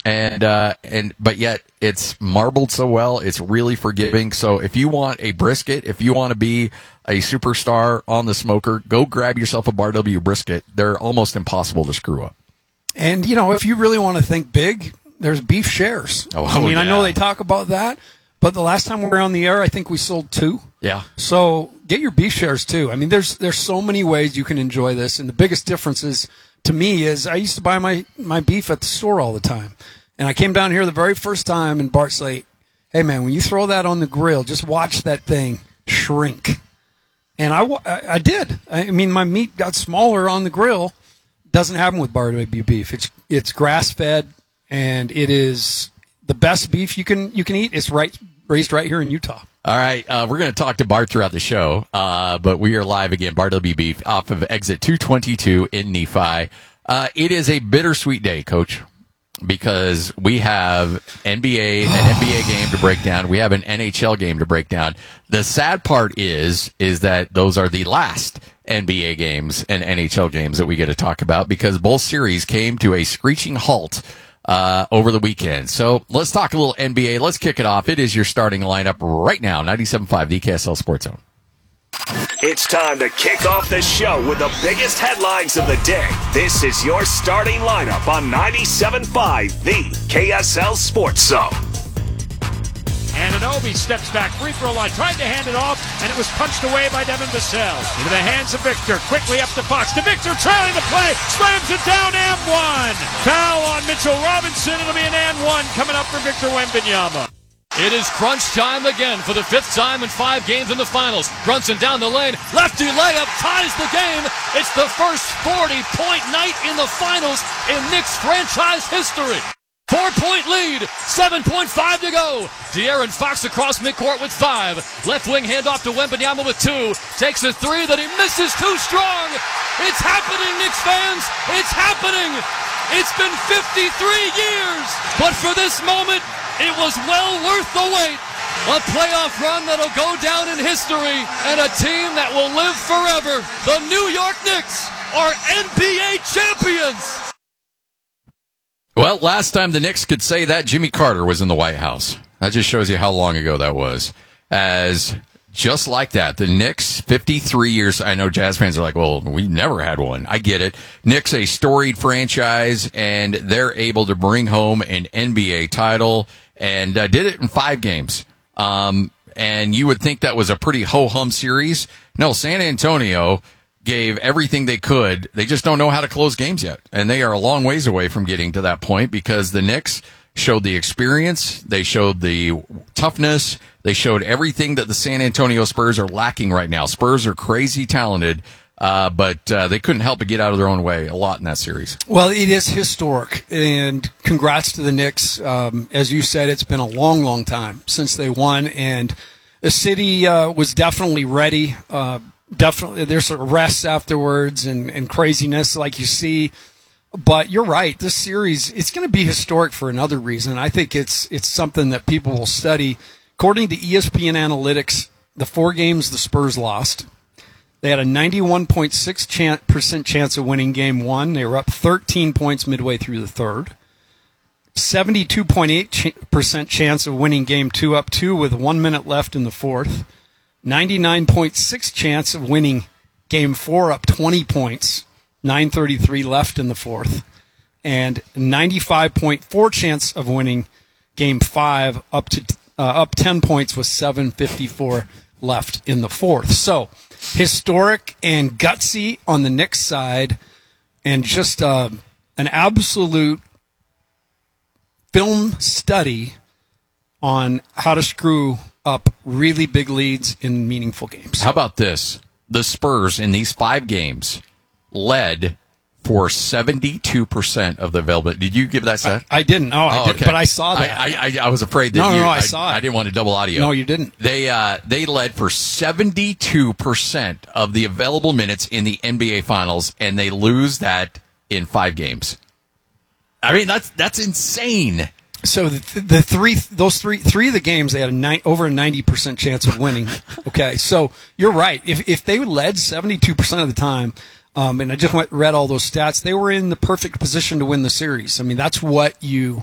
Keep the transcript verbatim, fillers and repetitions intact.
And, uh, and, but yet it's marbled so well. It's really forgiving. So if you want a brisket, if you want to be a superstar on the smoker, go grab yourself a Bar W brisket. They're almost impossible to screw up. And, you know, if you really want to think big, there's beef shares. Oh, I mean, yeah. I know they talk about that, but the last time we were on the air, I think we sold two. Yeah. So get your beef shares too. I mean, there's there's so many ways you can enjoy this, and the biggest difference is, to me, is I used to buy my, my beef at the store all the time. And I came down here the very first time, and Bart's like, hey, man, when you throw that on the grill, just watch that thing shrink. And I, I, I did. I mean, my meat got smaller on the grill. Doesn't happen with Bar W beef. It's it's grass-fed, and it is the best beef you can you can eat. It's right raised right here in Utah. All right, uh, we're going to talk to Bart throughout the show, uh, but we are live again, Bar W Beef, off of exit two twenty-two in Nephi. Uh, it is a bittersweet day, Coach, because we have N B A, an N B A game to break down. We have an N H L game to break down. The sad part is, is that those are the last N B A games and N H L games that we get to talk about, because both series came to a screeching halt uh over the weekend. So let's talk a little N B A. Let's kick it off. It is your starting lineup right now, ninety-seven point five, the K S L Sports Zone. It's time to kick off the show with the biggest headlines of the day. This is your starting lineup on ninety-seven point five, the K S L Sports Zone. Anunoby steps back, free throw line, tried to hand it off, and it was punched away by Devin Vassell. Into the hands of Victor, quickly up to Fox. To Victor, trailing the play, slams it down, and one. Foul on Mitchell Robinson. It'll be an and one coming up for Victor Wembanyama. It is crunch time again for the fifth time in five games in the finals. Brunson down the lane, lefty layup ties the game. It's the first forty-point night in the finals in Knicks franchise history. Four-point lead, seven point five to go. De'Aaron Fox across midcourt with five. Left wing handoff to Wembanyama with two. Takes a three that he misses too strong. It's happening, Knicks fans. It's happening. It's been fifty-three years. But for this moment, it was well worth the wait. A playoff run that'll go down in history, and a team that will live forever. The New York Knicks are N B A champions. Well, last time the Knicks could say that, Jimmy Carter was in the White House. That just shows you how long ago that was. As just like that, the Knicks, fifty-three years. I know Jazz fans are like, well, we never had one. I get it. Knicks, a storied franchise, and they're able to bring home an N B A title, and uh, did it in five games. Um, and you would think that was a pretty ho-hum series. No, San Antonio gave everything they could. They just don't know how to close games yet. And they are a long ways away from getting to that point, because the Knicks showed the experience. They showed the toughness. They showed everything that the San Antonio Spurs are lacking right now. Spurs are crazy talented, uh, but uh, they couldn't help but get out of their own way a lot in that series. Well, it is historic, and congrats to the Knicks. Um, as you said, it's been a long, long time since they won, and the city uh, was definitely ready. Uh, Definitely, there's sort of rests afterwards and, and craziness like you see. But you're right. This series, it's going to be historic for another reason. I think it's it's something that people will study. According to E S P N Analytics, the four games the Spurs lost, they had a ninety-one point six percent chance of winning game one. They were up thirteen points midway through the third. seventy-two point eight percent chance of winning game two, up two with one minute left in the fourth. ninety-nine point six chance of winning game four, up twenty points, nine thirty-three left in the fourth, and ninety-five point four chance of winning game five, up to uh, up ten points with seven fifty-four left in the fourth. So historic and gutsy on the Knicks side, and just uh, an absolute film study on how to screw up really big leads in meaningful games. How about this? The Spurs in these five games led for seventy-two percent of the available. Did you give that set? I, I didn't. No, I oh, didn't, okay. but I saw that. I, I, I was afraid that no, you, no, no, I, I saw it. I didn't want to double audio. No, you didn't. They uh, they led for seventy-two percent of the available minutes in the N B A Finals, and they lose that in five games. I mean, that's that's insane. So the, the three, those three, three of the games, they had a nine, over a ninety percent chance of winning. Okay, so you're right. If if they led seventy-two percent of the time, um, and I just went read all those stats, they were in the perfect position to win the series. I mean, that's what you